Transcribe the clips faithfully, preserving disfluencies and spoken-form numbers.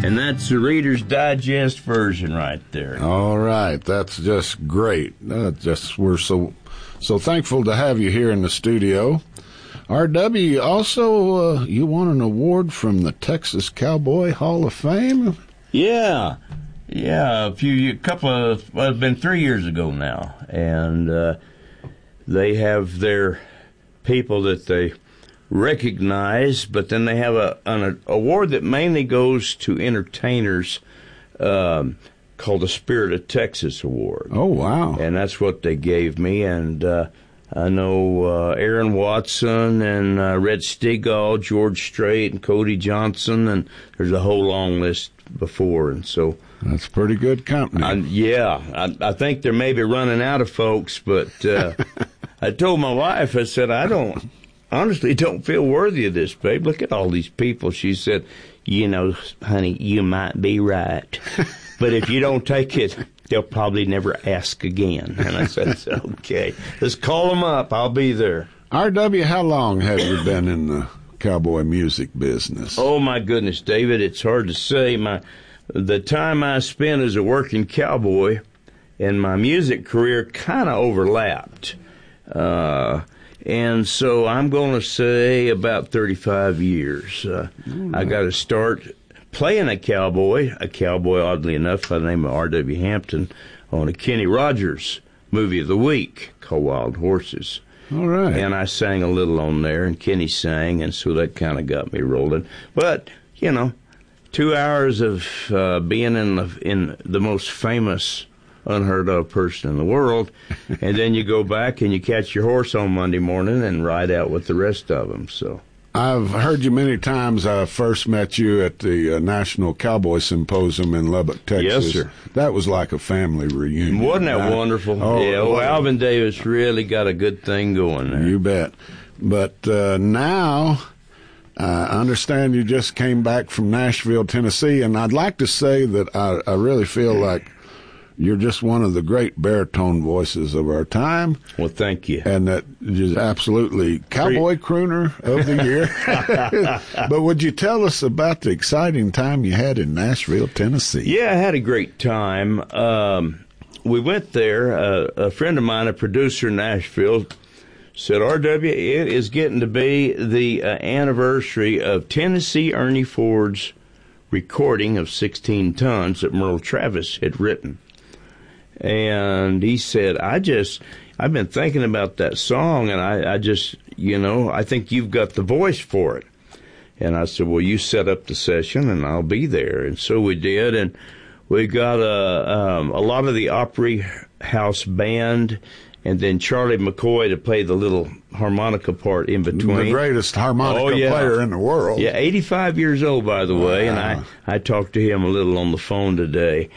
And that's the Reader's Digest version right there. All right. That's just great. Uh, just we're so so thankful to have you here in the studio. R W, also, uh, you won an award from the Texas Cowboy Hall of Fame? Yeah. Yeah, a few, a couple of, well, it's been three years ago now. And uh, they have their people that they recognize, but then they have a an award that mainly goes to entertainers um, called the Spirit of Texas Award. Oh, wow. And that's what they gave me. And uh, I know uh, Aaron Watson and uh, Red Stegall, George Strait, and Cody Johnson, and there's a whole long list before. And so that's pretty good company. I, yeah, I, I think they're maybe running out of folks, but uh, I told my wife, I said, I don't, honestly don't feel worthy of this, babe. Look at all these people. She said, you know, honey, you might be right. But if you don't take it, they'll probably never ask again. And I said, okay, let's call them up. I'll be there. R W, how long have you been in the cowboy music business? Oh, my goodness, David, it's hard to say. My The time I spent as a working cowboy and my music career kind of overlapped. Uh, and so I'm going to say about thirty-five years. Uh, mm-hmm. I got to start playing a cowboy, a cowboy, oddly enough, by the name of R W Hampton, on a Kenny Rogers movie of the week called Wild Horses. All right. And I sang a little on there, and Kenny sang, and so that kind of got me rolling. But, you know, two hours of uh, being in the in the most famous, unheard of person in the world, and then you go back and you catch your horse on Monday morning and ride out with the rest of them. So I've heard you many times. I first met you at the uh, National Cowboy Symposium in Lubbock, Texas. Yes, sir. That was like a family reunion. Wasn't that I, wonderful? Oh, yeah, well, Alvin Davis really got a good thing going there. You bet. But uh, now I understand you just came back from Nashville, Tennessee, and I'd like to say that I, I really feel like you're just one of the great baritone voices of our time. Well, thank you. And that is absolutely cowboy crooner of the year. But would you tell us about the exciting time you had in Nashville, Tennessee? Yeah, I had a great time. Um, we went there. Uh, a friend of mine, a producer in Nashville, said, R W, it is getting to be the uh, anniversary of Tennessee Ernie Ford's recording of sixteen tons that Merle Travis had written. And he said, I just, I've been thinking about that song, and I, I just, you know, I think you've got the voice for it. And I said, well, you set up the session, and I'll be there. And so we did, and we got a, um, a lot of the Opry House band, and then Charlie McCoy to play the little harmonica part in between. The greatest harmonica oh, yeah. player in the world. Yeah, eighty-five years old, by the way, wow. and I, I talked to him a little on the phone today.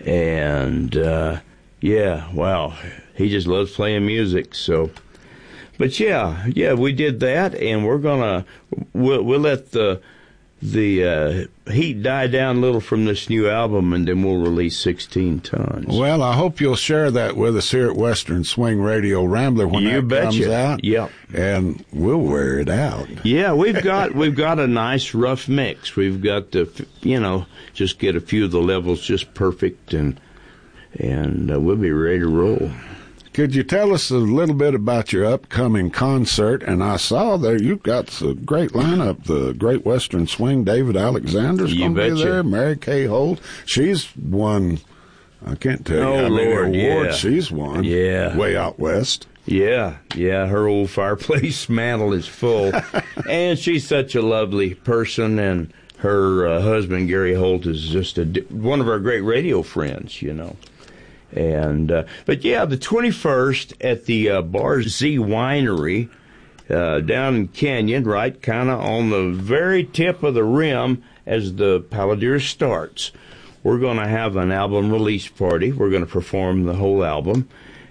And, uh, yeah, wow, he just loves playing music, so. But, yeah, yeah, we did that, and we're going to, we'll, we'll let the the uh, heat die down a little from this new album, and then we'll release sixteen tons. Well, I hope you'll share that with us here at Western Swing Radio Rambler when you that betcha. comes out. Yep. And we'll wear it out. Yeah, we've got we've got a nice rough mix. We've got the, you know, just get a few of the levels just perfect, and and uh, we'll be ready to roll. Could you tell us a little bit about your upcoming concert? And I saw there you've got a great lineup. The Great Western Swing, David Alexander's going to be there. Mary Kay Holt. She's won, I can't tell oh, you how many Lord, awards yeah. she's won. Yeah. Way out west. Yeah, yeah, her old fireplace mantle is full. And she's such a lovely person, and her uh, husband, Gary Holt, is just a, one of our great radio friends, you know. And uh, but yeah, the twenty-first at the uh, Bar Z Winery uh, down in Canyon, right, kind of on the very tip of the rim as the Palladyr starts. We're going to have an album release party. We're going to perform the whole album,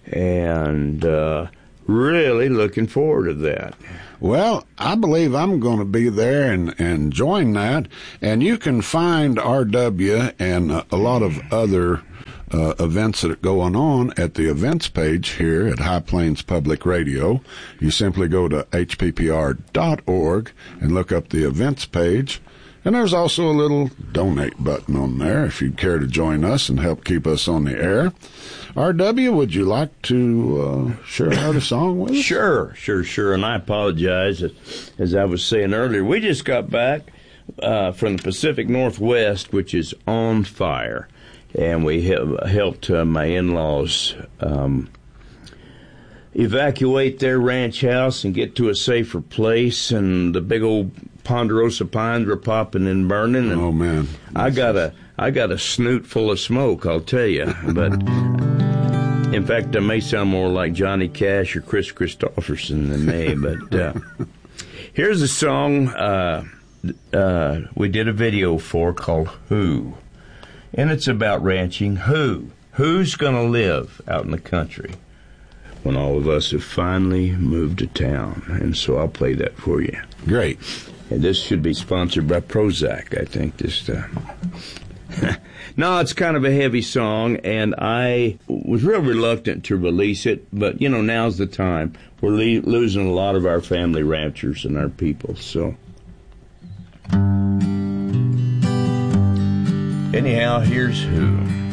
and uh, really looking forward to that. Well, I believe I'm going to be there and, and join that. And you can find R W and a, a lot of other uh, events that are going on at the events page here at High Plains Public Radio. You simply go to H P P R dot org and look up the events page, And there's also a little donate button on there if you'd care to join us and help keep us on the air. R W, would you like to uh, share out a song with us? Sure, sure, sure. And I apologize. As I was saying earlier, we just got back uh, from the Pacific Northwest, which is on fire. And we have helped uh, my in-laws um, evacuate their ranch house and get to a safer place. And the big old ponderosa pines were popping and burning. And oh, man. I got a I got a snoot full of smoke, I'll tell you. But in fact, I may sound more like Johnny Cash or Chris Christopherson than me. But uh, here's a song uh, uh, we did a video for called Who. And it's about ranching. Who? Who's going to live out in the country when all of us have finally moved to town? And so I'll play that for you. Great. And this should be sponsored by Prozac, I think, this time. No, it's kind of a heavy song, and I was real reluctant to release it, but, you know, now's the time. We're le- losing a lot of our family ranchers and our people, so. Anyhow, here's Who.